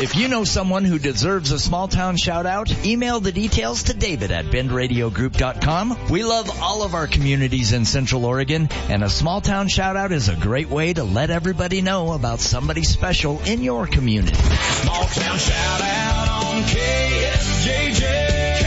If you know someone who deserves a small town shout out, email the details to David at bendradiogroup.com. We love all of our communities in Central Oregon, and a small town shout out is a great way to let everybody know about somebody special in your community. Small town shout out on KSJJ.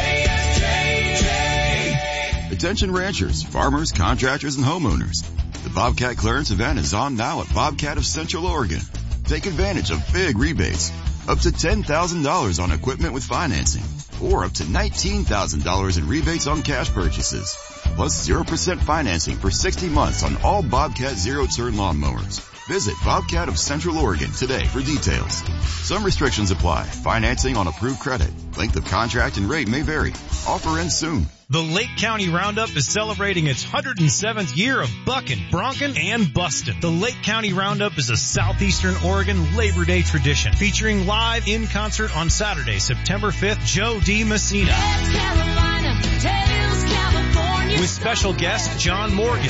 Attention ranchers, farmers, contractors, and homeowners. The Bobcat Clearance event is on now at Bobcat of Central Oregon. Take advantage of big rebates, up to $10,000 on equipment with financing, or up to $19,000 in rebates on cash purchases, plus 0% financing for 60 months on all Bobcat zero-turn lawnmowers. Visit Bobcat of Central Oregon today for details. Some restrictions apply. Financing on approved credit. Length of contract and rate may vary. Offer ends soon. The Lake County Roundup is celebrating its 107th year of bucking, bronking, and busting. The Lake County Roundup is a southeastern Oregon Labor Day tradition, featuring live in concert on Saturday, September 5th, Joe D. Messina. Carolina, Tales, California, with special guest John Morgan.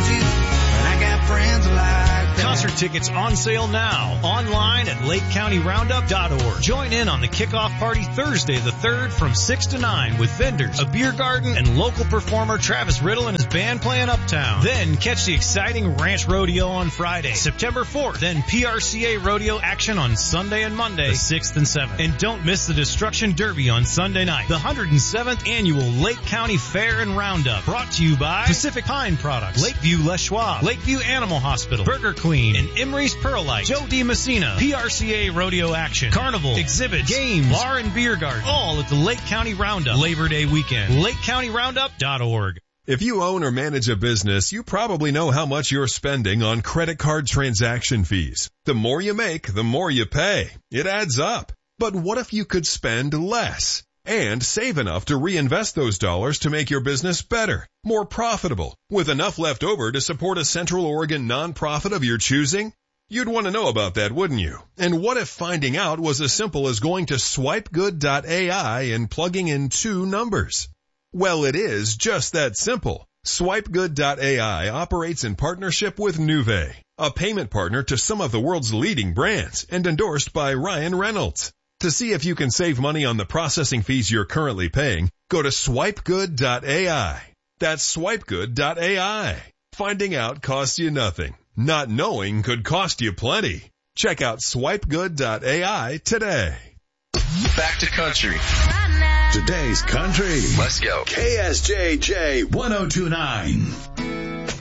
Concert tickets on sale now. Online at LakeCountyRoundup.org. Join in on the kickoff party Thursday the 3rd from 6 to 9 with vendors, a beer garden, and local performer Travis Riddle and his band playing uptown. Then catch the exciting Ranch Rodeo on Friday, September 4th. Then PRCA Rodeo action on Sunday and Monday, the 6th and 7th. And don't miss the Destruction Derby on Sunday night. The 107th Annual Lake County Fair and Roundup. Brought to you by Pacific Pine Products, Lakeview Les Schwab, Lakeview Animal Hospital, Burger Queen, and Emery's Perlite. Joe D. Messina, PRCA Rodeo Action, Carnival, exhibits, games, bar and beer garden, all at the Lake County Roundup. Labor Day weekend. LakeCountyRoundup.org. If you own or manage a business, you probably know how much you're spending on credit card transaction fees. The more you make, the more you pay. It adds up. But what if you could spend less and save enough to reinvest those dollars to make your business better, more profitable, with enough left over to support a Central Oregon nonprofit of your choosing? You'd want to know about that, wouldn't you? And what if finding out was as simple as going to swipegood.ai and plugging in 2 numbers? Well, it is just that simple. Swipegood.ai operates in partnership with Nuvei, a payment partner to some of the world's leading brands and endorsed by Ryan Reynolds. To see if you can save money on the processing fees you're currently paying, go to swipegood.ai. That's swipegood.ai. Finding out costs you nothing. Not knowing could cost you plenty. Check out swipegood.ai today. Back to country. Today's country. Let's go. KSJJ 102.9.